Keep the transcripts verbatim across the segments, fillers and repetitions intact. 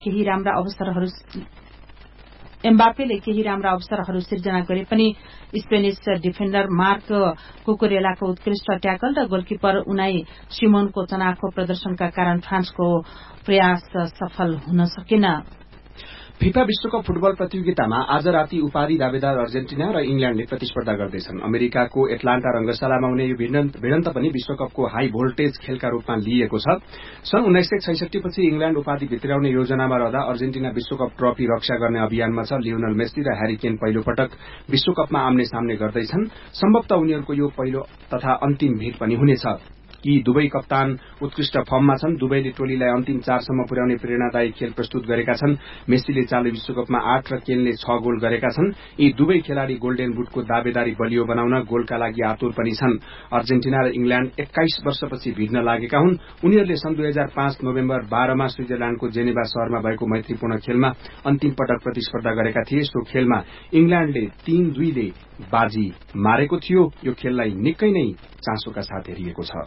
केही राम्रा अवसरहरू एम्बापेले केही राम्रा अवसरहरू सिर्जना गरे पनि स्पेनिश डिफेन्डर मार्क कुकुरेलाको उत्कृष्ट ट्याकल र गोलकिपर उनाई सिमोनको चनाखो प्रदर्शनका कारण फ्रान्सको प्रयास सफल हुन सकेन। फिफा विश्वकप फुटबल प्रतियोगितामा आज राति उपाधि दावेदार अर्जेन्टिना र इंग्ल्याण्डले प्रतिस्पर्धा गर्दैछन्। अमेरिकाको एटलान्टा रंगशालामा हुने यो भिडन्त पनि विश्वकपको हाई भोल्टेज खेलका रूपमा लिइएको छ। सन् उन्नाइस सय छैसठी पछि इंग्ल्याण्ड उपाधि भित्राउने योजनामा रहँदा अर्जेन्टिना विश्वकप ट्रफी रक्षा गर्ने अभियानमा छ। लियोनल मेस्सी र ह्यारी केन पहिलो पटक विश्वकपमा आम्ने सामने गर्दैछन्। सम्भवतः उनीहरूको यो पहिलो तथा अन्तिम भेट पनि हुनेछ। यी दुवै कप्तान उत्कृष्ट फर्ममा छन्। दुवैले टोलीलाई अन्तिम चारसम्म पुर्याउने प्रेरणादायी खेल प्रस्तुत गरेका छन्। मेस्सीले चालु विश्वकपमा आठ र केनले छ गोल गरेका छन्। यी दुवै खेलाड़ी गोल्डेन बुटको दावेदारी बलियो बनाउन गोलका लागि आतुर पनि छन्। अर्जेन्टिना र इंग्ल्याण्ड एक्काइस वर्षपछि भिड्न लागेका हुन्। उनीहरूले सन् दुई हजार पाँच नोभेम्बर बाह्रमा स्विजरल्याण्डको जेनेभा शहरमा भएको मैत्रीपूर्ण खेलमा अन्तिम पटक प्रतिस्पर्धा गरेका थिए। सो खेलमा इंग्ल्याण्डले तीन दुईले बाजी मारेको थियो। यो खेललाई निकै नै चासोका साथ हेरिएको छ।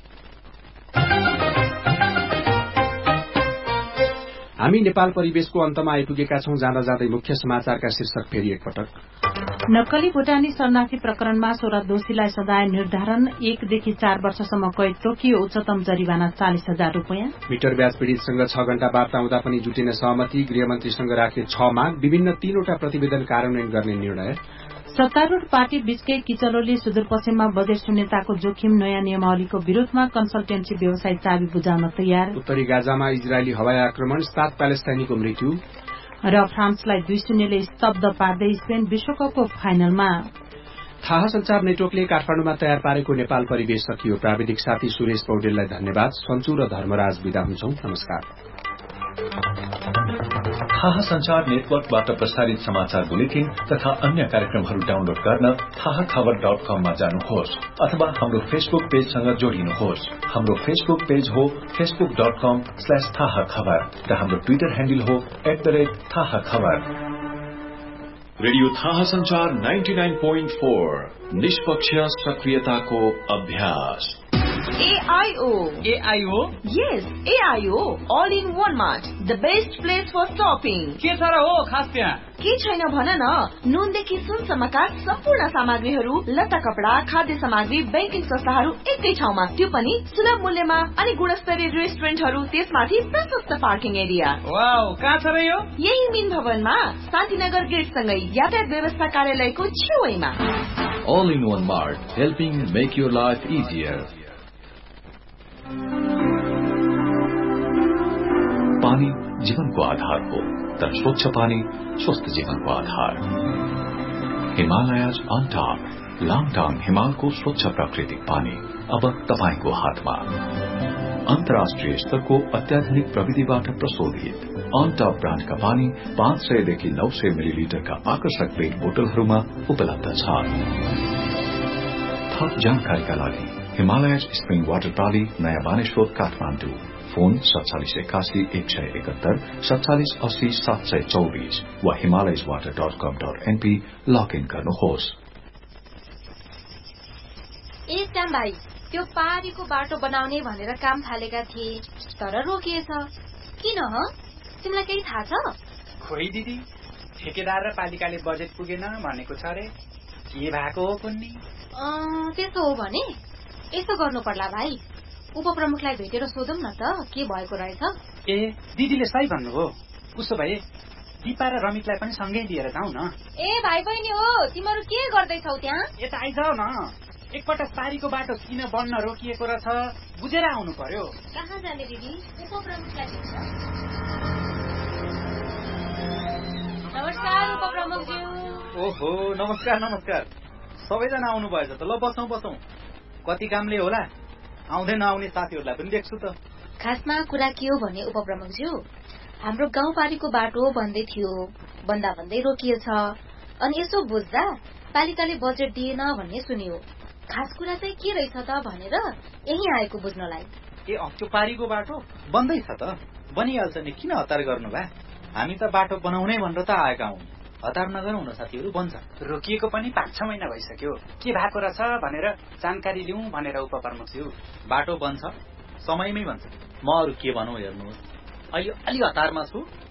हामी नेपाल परिवेशको अन्तमा आइपुगेका छौं। जाँदा जाँदै मुख्य समाचारका शीर्षक फेरि एकपटक। नक्कली भूटानी शरणार्थी प्रकरणमा सोह्र दोषीलाई सजाय निर्धारण, एकदेखि चार वर्षसम्म कैद तोकियो, उच्चतम जरिवाना चालिस हजार रूपियाँ। मिटर ब्याज पीड़ितसँग छ घण्टा वार्ता हुँदा पनि जुटिन सहमति, गृहमन्त्रीसँग राखे छ माग, विभिन्न तीनवटा प्रतिवेदन कार्यान्वयन गर्ने निर्णय। सत्तारूढ़ पार्टी बीचकै किचलोले सुदूरपश्चिममा बजेट शून्यताको जोखिम, नयाँ नियमावलीको विरोधमा कन्सल्टेन्सी व्यवसाय चाबी बुझाउन तयार। उत्तरी गाजामा इजरायली हवाई आक्रमण, सात प्यालेस्टाइनीको मृत्यु र फ्रान्सलाई दुई शून्यले स्तब्ध पार्दै स्पेन विश्वकपको फाइनलमा। थाहा संचार नेटवर्कले काठमाडौँमा तयार पारेको नेपाल परिवेश सकियो। प्राविधिक साथी सुरेश पौडेललाई धन्यवाद। सन्चु र धर्मराज विदा हुन्छौं। नमस्कार। थाहा संचार नेटवर्कबाट प्रसारित समाचार बुलेटिन तथा अन्य कार्यक्रमहरू डाउनलोड गर्न थाहा खबर डट कममा जानुहोस् अथवा हाम्रो फेसबुक पेजसँग जोडिनुहोस्। हाम्रो फेसबुक पेज हो फेसबुक डट कम स्ल्याश थाहा खबर र हाम्रो ट्विटर ह्यान्डल हो एट द रेट थाहा खबर। रेडियो थाहा संचार नाइन्टी नाइन पोइन्ट फोर, निष्पक्ष सक्रियताको अभ्यास। A I O. A I O? Yes, A I O. All in one mart. The best place for shopping. के छ र हो खास त्यहाँ? के छैन भन न। नुनदेखि सुनसम्मका सम्पूर्ण सामग्रीहरू, लत्ता कपडा, खाद्य सामग्री, बैंकिङ संस्थाहरू एकै ठाउँमा, त्यो पनि सुलभ मूल्यमा। अनि गुणस्तरीय रेस्टुरेन्टहरू, त्यसमाथि प्रशस्त पार्किङ एरिया। वाउ, कहाँ छ र यो? यही मिन भवनमा शान्तिनगर गेटसँगै यातायात व्यवस्था कार्यालयको छेउमा। All in one mart, helping make your life easier. पानी जीवनको आधार हो, तर स्वच्छ पानी स्वस्थ जीवनको आधार। हिमालयज अन टप, लाङटाङ हिमालको स्वच्छ प्राकृतिक पानी अब तपाईको हातमा। अन्तर्राष्ट्रिय स्तरको अत्याधुनिक प्रविधिबाट प्रशोधित अन टप ब्रान्डका पानी पाँच सयदेखि नौ सय मिलिलिटरका आकर्षक पेट बोतलहरूमा उपलब्ध छ। थप जानकारीका लागि हिमालयज स्प्रिङ वाटर प्राली, नयाँ बानेश्वर, काठमाडौँ। फोन सत्तालिस एकासी एक सय एकहत्तर, सत्तालिस अस्सी सात सय चौबिस वा हिमालयज वाटर डट कम डट एनपी लगइन गर्नुहोस्। ए श्याम भाइ, त्यो पारीको बाटो बनाउने भनेर काम थालेका थिए, तर रोकिएछ। किन ह? तिमीलाई केही थाहा छ? खोइ दिदी, ठेकेदार र पालिकाले बजेट पुगेन भनेको छ रे। के भएको हो कुन्नी? त्यसो हो भने यसो गर्नु पर्ला भाइ, उपप्रमुखलाई भेटेर सोधौं न त के भएको रहेछ। ए दिदीले सही भन्नुभयो। उसो भए दिपा र रमितलाई पनि सँगै लिएर जाउँ न। ए भाइ बहिनी हो, तिमीहरू के गर्दैछौ त्यहाँ? यता आइजाऊ न। एकपटक पारीको बाटो किन बन्न रोकिएको रहेछ बुझेर आउनु पर्यो। कहाँ जाने दिदी? उपप्रमुखलाई भेट्छ। नमस्कार उपप्रमुखज्यू। ओहो, नमस्कार नमस्कार। सबैजना आउनु भएछ त। ल बसौं बसौं। कति कामले होला, आउँदै नआउने साथीहरूलाई पनि देख्छु त। खासमा कुरा के हो भने उपप्रमुखज्यू, हाम्रो गाउँपारीको बाटो बन्दै थियो, बन्दा भन्दै रोकिएछ। अनि यसो बुझ्दा पालिकाले बजेट दिएन भन्ने सुनियो। खास कुरा चाहिँ के रहेछ त भनेर यही आएको बुझ्नलाई। ए त्यो पारीको बाटो बन्दैछ त? बनिहाल्छ नि, किन हतार गर्नु भा? हामी त बाटो बनाउनै भनेर त आएका हौं। हतार नगरौँ न साथीहरू, बन्छ। रोकिएको पनि पाँच छ महिना भइसक्यो। के भएको रहेछ भनेर जानकारी लिउँ भनेर उपप्रमुखज्यू। बाटो बन्छ, समयमै बन्छ। म अरू के भनौँ हेर्नुहोस्, अहिले अलि हतारमा छु।